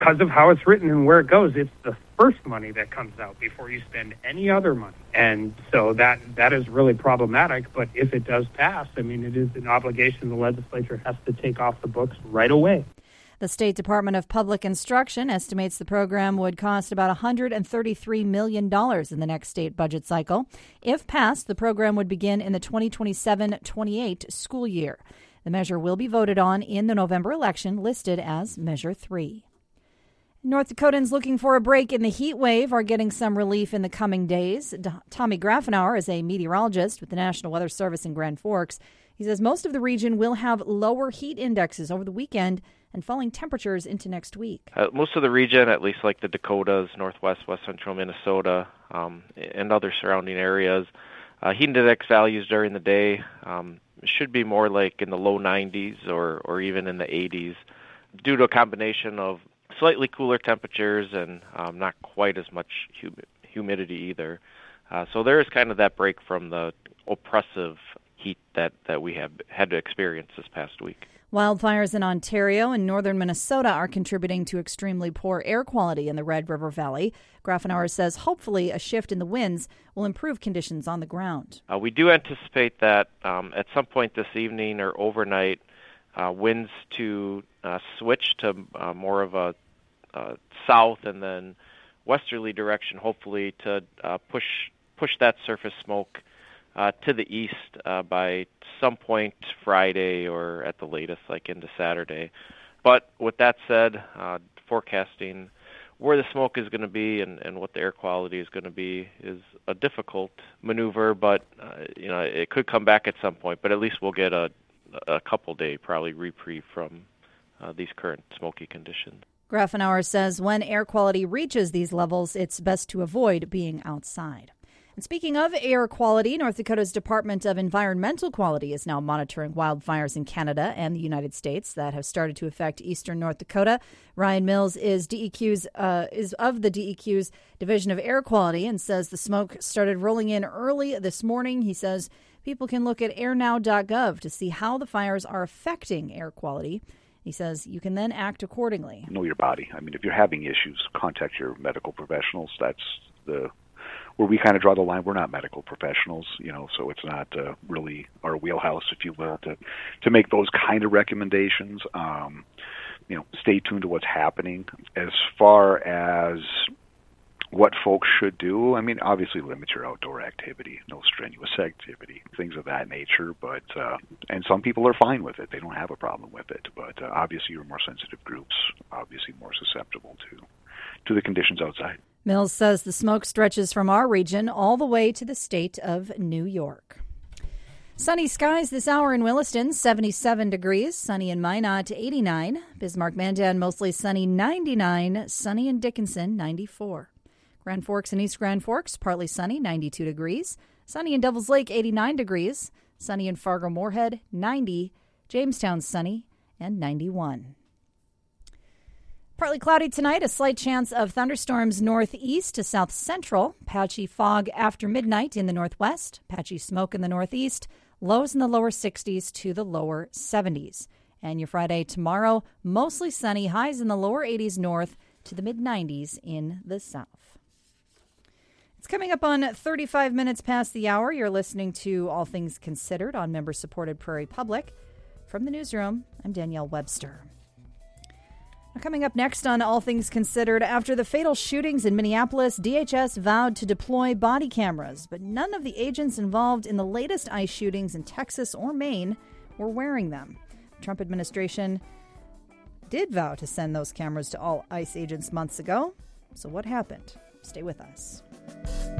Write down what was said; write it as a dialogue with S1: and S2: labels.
S1: Because of how it's written and where it goes, it's the first money that comes out before you spend any other money. And so that is really problematic. But if it does pass, I mean, it is an obligation the legislature has to take off the books right away.
S2: The State Department of Public Instruction estimates the program would cost about $133 million in the next state budget cycle. If passed, the program would begin in the 2027-28 school year. The measure will be voted on in the November election, listed as Measure 3. North Dakotans looking for a break in the heat wave are getting some relief in the coming days. Tommy Grafenauer is a meteorologist with the National Weather Service in Grand Forks. He says most of the region will have lower heat indexes over the weekend and falling temperatures into next week.
S3: Most of the region, at least like the Dakotas, Northwest, West Central Minnesota, and other surrounding areas, heat index values during the day should be more like in the low 90s or even in the 80s due to a combination of slightly cooler temperatures and not quite as much humidity either. So there is kind of that break from the oppressive heat that we have had to experience this past week.
S2: Wildfires in Ontario and northern Minnesota are contributing to extremely poor air quality in the Red River Valley. Grafenauer says hopefully a shift in the winds will improve conditions on the ground.
S3: We do anticipate that at some point this evening or overnight, winds to switch to more of a south and then westerly direction, hopefully to push that surface smoke to the east by some point Friday or at the latest, like into Saturday. But with that said, forecasting where the smoke is going to be and what the air quality is going to be is a difficult maneuver, but it could come back at some point. But at least we'll get a couple day probably reprieve from these current smoky conditions.
S2: Grafenauer says when air quality reaches these levels, it's best to avoid being outside. And speaking of air quality, North Dakota's Department of Environmental Quality is now monitoring wildfires in Canada and the United States that have started to affect eastern North Dakota. Ryan Mills is of the DEQ's Division of Air Quality and says the smoke started rolling in early this morning. He says people can look at airnow.gov to see how the fires are affecting air quality. He says you can then act accordingly.
S4: Know your body. I mean, if you're having issues, contact your medical professionals. That's where we kind of draw the line. We're not medical professionals, so it's not really our wheelhouse, if you will, to make those kind of recommendations. Stay tuned to what's happening. As far as what folks should do, I mean, obviously limit your outdoor activity, no strenuous activity, things of that nature. But and some people are fine with it; they don't have a problem with it. But obviously, your more sensitive groups, obviously more susceptible to the conditions outside.
S2: Mills says the smoke stretches from our region all the way to the state of New York. Sunny skies this hour in Williston, 77 degrees. Sunny in Minot, 89. Bismarck-Mandan, mostly sunny, 99. Sunny in Dickinson, 94. Grand Forks and East Grand Forks, partly sunny, 92 degrees. Sunny in Devils Lake, 89 degrees. Sunny in Fargo-Moorhead, 90. Jamestown, sunny, and 91. Partly cloudy tonight, a slight chance of thunderstorms northeast to south central. Patchy fog after midnight in the northwest. Patchy smoke in the northeast. Lows in the lower 60s to the lower 70s. And your Friday tomorrow, mostly sunny. Highs in the lower 80s north to the mid-90s in the south. It's coming up on 35 minutes past the hour. You're listening to All Things Considered on member-supported Prairie Public. From the newsroom, I'm Danielle Webster. Now, coming up next on All Things Considered, after the fatal shootings in Minneapolis, DHS vowed to deploy body cameras, but none of the agents involved in the latest ICE shootings in Texas or Maine were wearing them. The Trump administration did vow to send those cameras to all ICE agents months ago. So what happened? Stay with us.